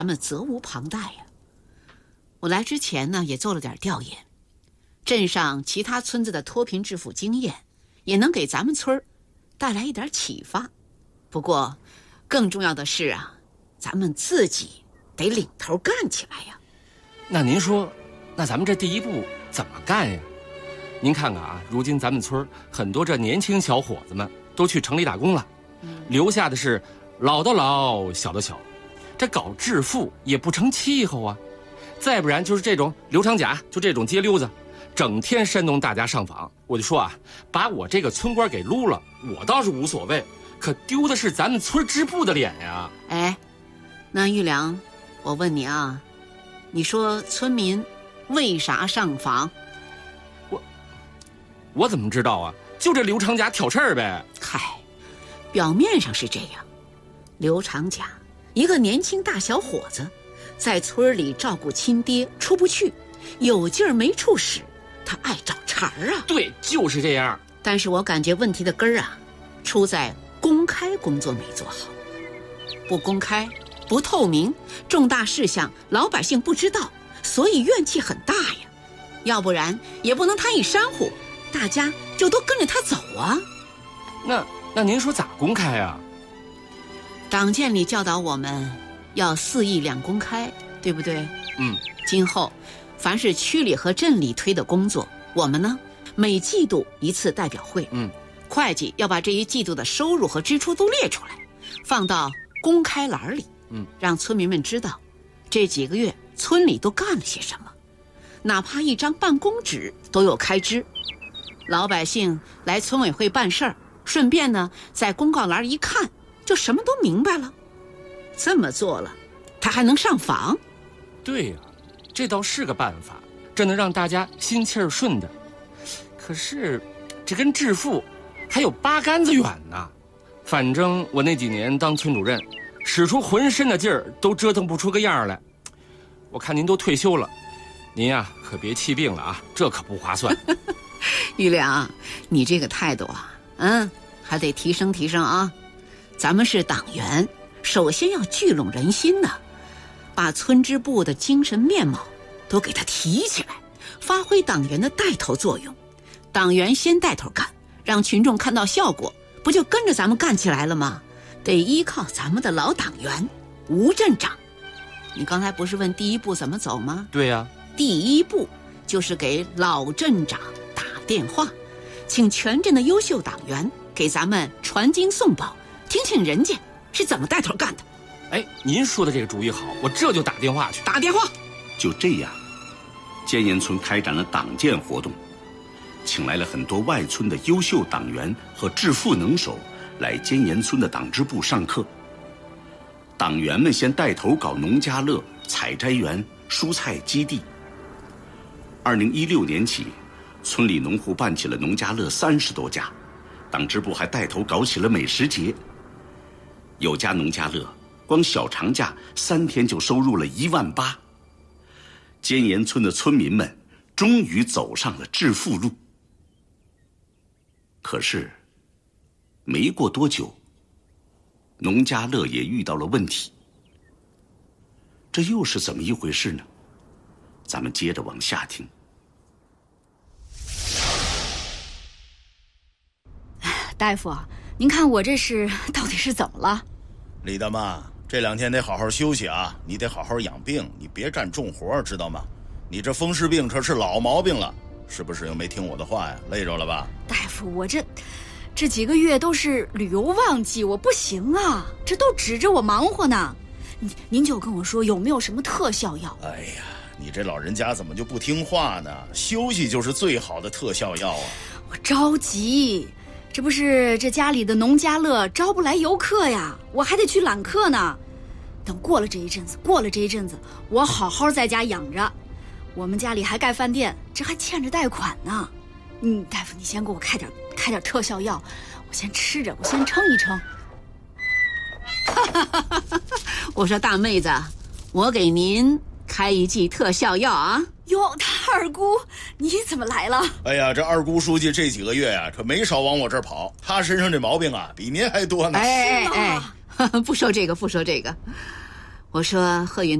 咱们责无旁贷呀。我来之前呢，也做了点调研，镇上其他村子的脱贫致富经验，也能给咱们村带来一点启发。不过，更重要的是啊，咱们自己得领头干起来呀。 那您说，那咱们这第一步怎么干呀？您看看啊，如今咱们村很多这年轻小伙子们都去城里打工了，留下的是老的老，小的小，这搞致富也不成气候啊。再不然就是这种刘长甲，就这种街溜子，整天煽动大家上访。我就说啊，把我这个村官给撸了，我倒是无所谓，可丢的是咱们村支部的脸呀。 哎，那玉良，我问你啊，你说村民为啥上访？ 我怎么知道啊？就这刘长甲挑事儿呗。 嗨，表面上是这样。刘长甲一个年轻大小伙子，在村里照顾亲爹，出不去，有劲儿没处使，他爱找茬儿啊。 对，就是这样。 但是我感觉问题的根儿啊，出在公开工作没做好。不公开，不透明，重大事项老百姓不知道，所以怨气很大呀。要不然也不能他一煽乎，大家就都跟着他走啊。 那您说咋公开啊？ 党建里教导我们要4议2公开，对不对？今后凡是区里和镇里推的工作，我们呢每季度一次代表会。会计要把这一季度的收入和支出都列出来，放到公开栏里。让村民们知道这几个月村里都干了些什么，哪怕一张办公纸都有开支。老百姓来村委会办事儿，顺便呢在公告栏一看，就什么都明白了。这么做了，他还能上访。 对呀，这倒是个办法，这能让大家心气儿顺的。可是这跟致富还有8竿子远呢。反正我那几年当村主任，使出浑身的劲儿都折腾不出个样来。我看您都退休了，您呀可别气病了啊，这可不划算。 玉良，你这个态度啊，还得提升提升啊。咱们是党员，首先要聚拢人心呢，把村支部的精神面貌都给它提起来，发挥党员的带头作用。党员先带头干，让群众看到效果，不就跟着咱们干起来了吗？得依靠咱们的老党员吴镇长。你刚才不是问第一步怎么走吗？ 对呀， 第一步就是给老镇长打电话，请全镇的优秀党员给咱们传经送宝，听听人家是怎么带头干的。 哎，您说的这个主意好，我这就打电话去。 打电话。 就这样，尖岩村开展了党建活动，请来了很多外村的优秀党员和致富能手来尖岩村的党支部上课。党员们先带头搞农家乐、采摘园、蔬菜基地。2016年起，村里农户办起了农家乐30多家，党支部还带头搞起了美食节。有家农家乐光小长假3天就收入了1万8。尖岩村的村民们终于走上了致富路。可是没过多久，农家乐也遇到了问题。这又是怎么一回事呢？咱们接着往下听。 大夫，您看我这是到底是怎么了？ 李大妈，这2天得好好休息啊，你得好好养病，你别干重活，知道吗？你这风湿病这是老毛病了，是不是又没听我的话呀？累着了吧？ 大夫，我这几个月都是旅游旺季，我不行啊，这都指着我忙活呢。您就跟我说有没有什么特效药？ 哎呀，你这老人家怎么就不听话呢？休息就是最好的特效药啊！ 我着急，这不是这家里的农家乐招不来游客呀，我还得去揽客呢。等过了这一阵子，我好好在家养着。我们家里还盖饭店，这还欠着贷款呢。大夫，你先给我开点特效药，我先吃着，我先撑一撑。 我说大妹子，我给您开一剂特效药啊。 哟，他二姑你怎么来了？ 哎呀，这二姑书记这几个月呀，可没少往我这儿跑，她身上这毛病啊比您还多呢。 哎，不说这个， 我说贺云。